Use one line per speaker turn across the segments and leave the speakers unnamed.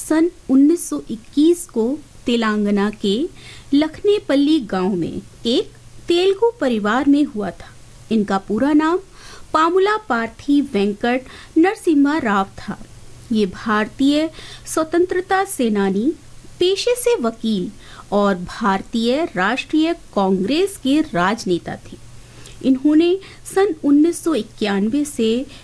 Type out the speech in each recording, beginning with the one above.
सन 1921 को तेलंगाना के लखनेपल्ली गांव में एक तेलुगु परिवार में हुआ था। इनका पूरा नाम पामुला पार्थी वेंकट नरसिम्हा राव था। ये भारतीय स्वतंत्रता सेनानी, पेशे से वकील और भारतीय राष्ट्रीय कांग्रेस के राजनेता थे। इन्होंने सन 1991 से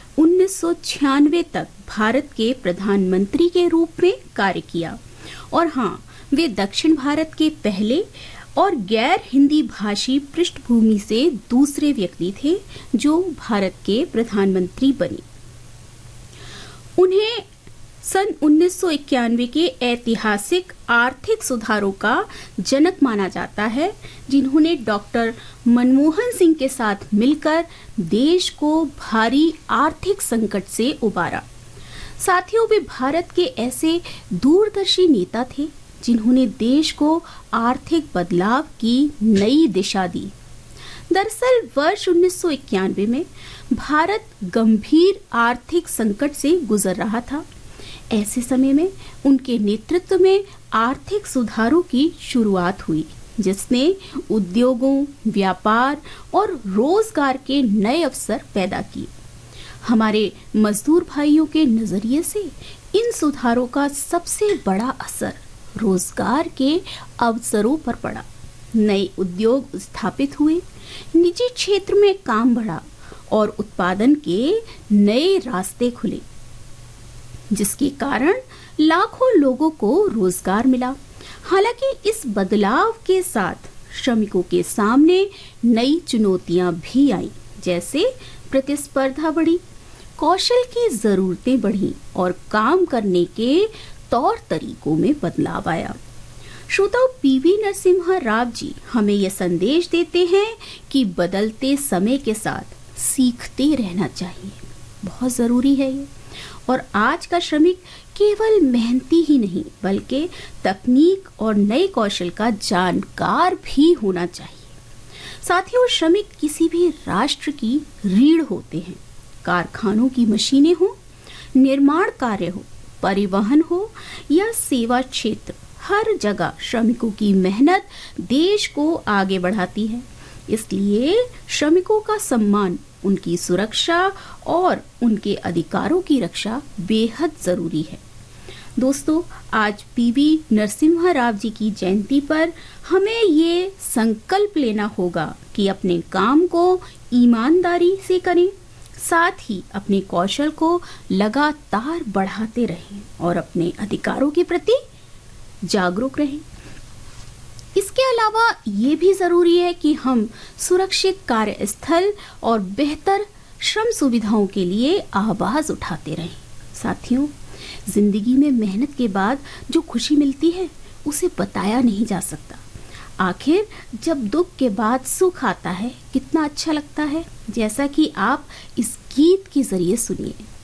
1996 तक भारत के प्रधानमंत्री के रूप में कार्य किया और हाँ, वे दक्षिण भारत के पहले और गैर हिंदी भाषी पृष्ठभूमि से दूसरे व्यक्ति थे जो भारत के प्रधानमंत्री बने। उन्हें सन 1991 के ऐतिहासिक आर्थिक सुधारों का जनक माना जाता है, जिन्होंने डॉक्टर मनमोहन सिंह के साथ मिलकर देश को भारी आर्थिक संकट से उबारा। साथियों, वे भारत के ऐसे दूरदर्शी नेता थे जिन्होंने देश को आर्थिक बदलाव की नई दिशा दी। दरअसल वर्ष 1991 में भारत गंभीर आर्थिक संकट से गुजर रहा था। ऐसे समय में उनके नेतृत्व में आर्थिक सुधारों की शुरुआत हुई, जिसने उद्योगों, व्यापार और रोजगार के नए अवसर पैदा किए। हमारे मजदूर भाइयों के नजरिए से इन सुधारों का सबसे बड़ा असर रोजगार के अवसरों पर पड़ा। नए उद्योग स्थापित हुए, निजी क्षेत्र में काम बढ़ा और उत्पादन के नए रास्ते खुले, जिसके कारण लाखों लोगों को रोजगार मिला। हालांकि इस बदलाव के साथ श्रमिकों के सामने नई चुनौतियां भी आईं, जैसे प्रतिस्पर्धा बढ़ी, कौशल की जरूरतें बढ़ी और काम करने के तौर तरीकों में बदलाव आया। श्रोताओ, पीवी नरसिम्हा राव जी हमें यह संदेश देते हैं कि बदलते समय के साथ सीखते रहना चाहिए। बहुत जरूरी है ये। और आज का श्रमिक केवल मेहनती ही नहीं, बल्कि तकनीक और नए कौशल का जानकार भी होना चाहिए। साथियों, श्रमिक किसी भी राष्ट्र की रीढ़ होते हैं। कारखानों की मशीनें हो, निर्माण कार्य हो, परिवहन हो या सेवा क्षेत्र, हर जगह श्रमिकों की मेहनत देश को आगे बढ़ाती है। इसलिए श्रमिकों का सम्मान, उनकी सुरक्षा और उनके अधिकारों की रक्षा बेहद जरूरी है। दोस्तों, आज पीवी नरसिम्हा राव जी की जयंती पर हमें ये संकल्प लेना होगा कि अपने काम को ईमानदारी से करें, साथ ही अपने कौशल को लगातार बढ़ाते रहें और अपने अधिकारों के प्रति जागरूक रहें। इसके अलावा ये भी जरूरी है कि हम सुरक्षित कार्यस्थल और बेहतर श्रम सुविधाओं के लिए आवाज उठाते रहें। साथियों, जिंदगी में मेहनत के बाद जो खुशी मिलती है उसे बताया नहीं जा सकता। आखिर जब दुख के बाद सुख आता है, कितना अच्छा लगता है। जैसा कि आप इस गीत के जरिए सुनिए।